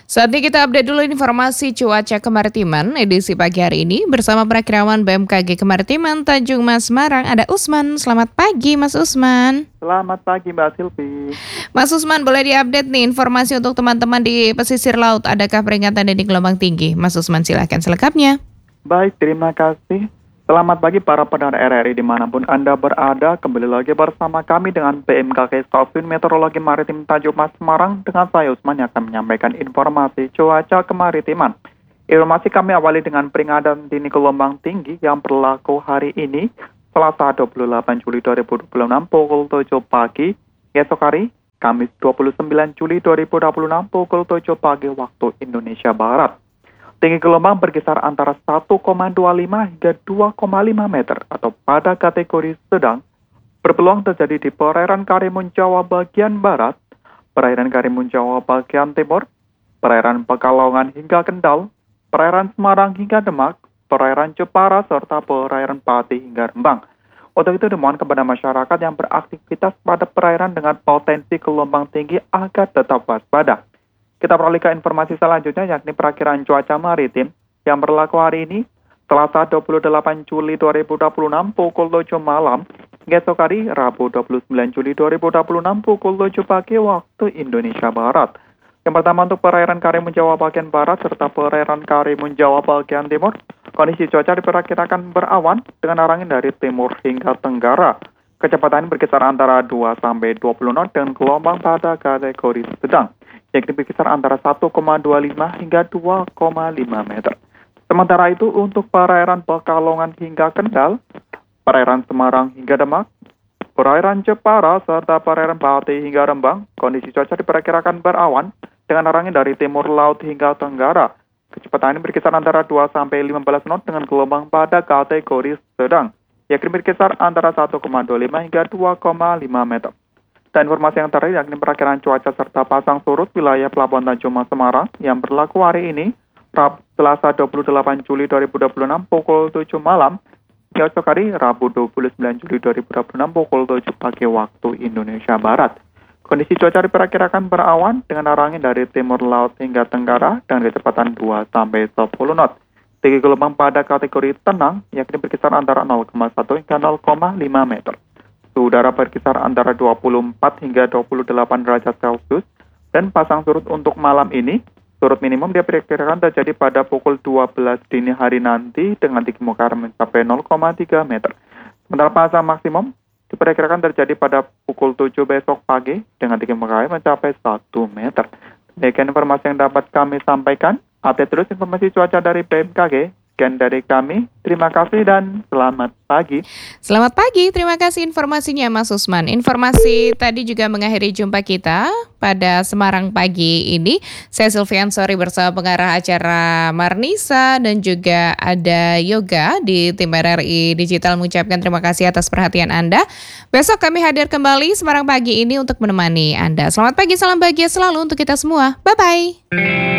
Saatnya kita update dulu informasi cuaca kemaritiman edisi pagi hari ini bersama Prakirawan BMKG Kemaritiman Tanjung Mas Semarang ada Usman. Selamat pagi Mas Usman. Selamat pagi Mbak Silvi. Mas Usman, boleh diupdate nih informasi untuk teman-teman di pesisir laut, adakah peringatan dini gelombang tinggi? Mas Usman silahkan selengkapnya. Baik, terima kasih. Selamat pagi para pendengar RRI dimanapun Anda berada. Kembali lagi bersama kami dengan BMKG Stasiun Meteorologi Maritim Tanjung Mas Semarang dengan saya Usman yang akan menyampaikan informasi cuaca kemaritiman. Informasi kami awali dengan peringatan dini gelombang tinggi yang berlaku hari ini, Selasa 28 Juli 2026 pukul 7 pagi. Esok hari, Kamis 29 Juli 2026 pukul 7 pagi waktu Indonesia Barat. Tinggi gelombang berkisar antara 1,25 hingga 2,5 meter atau pada kategori sedang, berpeluang terjadi di perairan Karimun Jawa bagian barat, perairan Karimun Jawa bagian timur, perairan Pekalongan hingga Kendal, perairan Semarang hingga Demak, perairan Jepara, serta perairan Pati hingga Rembang. Untuk itu dimohon kepada masyarakat yang beraktivitas pada perairan dengan potensi gelombang tinggi agar tetap waspada. Kita beralih ke informasi selanjutnya yakni perakiraan cuaca maritim yang berlaku hari ini, Selasa 28 Juli 2026 pukul 7 malam, esok hari Rabu 29 Juli 2026 pukul 7 pagi waktu Indonesia Barat. Yang pertama untuk perairan Karimun Jawa bagian barat serta perairan Karimun Jawa bagian timur, kondisi cuaca diperkirakan berawan dengan arah angin dari timur hingga tenggara. Kecepatan berkisar antara 2-20 knot dengan gelombang pada kategori sedang, yakni berkisar antara 1,25 hingga 2,5 meter. Sementara itu untuk perairan Pekalongan hingga Kendal, perairan Semarang hingga Demak, perairan Jepara, serta perairan Pati hingga Rembang, kondisi cuaca diperkirakan berawan dengan arah angin dari timur laut hingga tenggara. Kecepatan ini berkisar antara 2-15 knot dengan gelombang pada kategori sedang, yakni berkisar antara 1,25 hingga 2,5 meter. Dan informasi yang terakhir yakni perakiraan cuaca serta pasang surut wilayah Pelabuhan Tanjung Mas Semarang yang berlaku hari ini, Selasa 28 Juli 2026 pukul 7 malam, esok hari Rabu 29 Juli 2026 pukul 7 pagi waktu Indonesia Barat. Kondisi cuaca diperkirakan berawan dengan arah angin dari timur laut hingga tenggara dengan kecepatan 2-10 knot. Tinggi gelombang pada kategori tenang yakni berkisar antara 0,1 hingga 0,5 meter. Suhu udara berkisar antara 24 hingga 28 derajat Celcius dan pasang surut untuk malam ini, surut minimum diperkirakan terjadi pada pukul 12 dini hari nanti dengan tinggi muka air mencapai 0,3 meter. Sementara pasang maksimum diperkirakan terjadi pada pukul 7 besok pagi dengan tinggi muka air mencapai 1 meter. Demikian informasi yang dapat kami sampaikan. Update terus informasi cuaca dari BMKG. Sekian dari kami, terima kasih dan selamat pagi. Selamat pagi, terima kasih informasinya Mas Usman. Informasi tadi juga mengakhiri jumpa kita pada Semarang pagi ini. Saya Silvian Sori bersama pengarah acara Marnisa dan juga ada Yoga di tim RRI Digital mengucapkan terima kasih atas perhatian Anda. Besok kami hadir kembali Semarang pagi ini untuk menemani Anda. Selamat pagi, salam bahagia selalu untuk kita semua. Bye-bye.